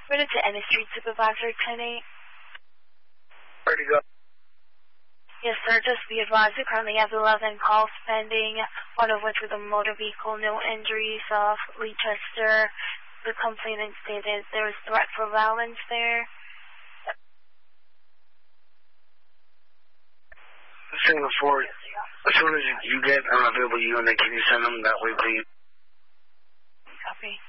Ready to any street supervisor, 10-8. Ready to go. Yes, sir. Just be advised, we currently have 11 calls pending, one of which with a motor vehicle, no injuries off Leicester. The complainant stated there was threat for violence there. Single 4, as soon as you get an available unit, can you send them that way, please? Copy.